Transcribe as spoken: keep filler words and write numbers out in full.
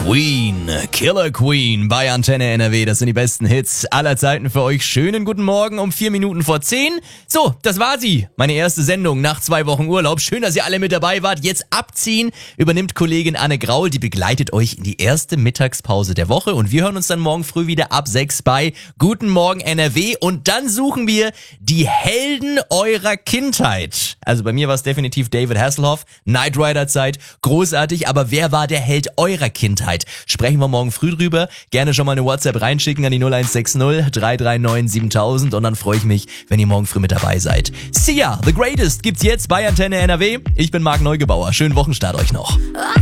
Queen, Killer Queen bei Antenne N R W. Das sind die besten Hits aller Zeiten für euch. Schönen guten Morgen um vier Minuten vor zehn. So, das war sie. Meine erste Sendung nach zwei Wochen Urlaub. Schön, dass ihr alle mit dabei wart. Jetzt abziehen übernimmt Kollegin Anne Graul. Die begleitet euch in die erste Mittagspause der Woche. Und wir hören uns dann morgen früh wieder ab sechs bei Guten Morgen N R W. Und dann suchen wir die Helden eurer Kindheit. Also bei mir war es definitiv David Hasselhoff. Knight Rider Zeit. Großartig. Aber wer war der Held eurer Kindheit? Sprechen wir morgen früh drüber. Gerne schon mal eine WhatsApp reinschicken an die null eins sechs null drei drei neun siebentausend und dann freue ich mich, wenn ihr morgen früh mit dabei seid. Sia, The Greatest gibt's jetzt bei Antenne N R W. Ich bin Marc Neugebauer. Schönen Wochenstart euch noch.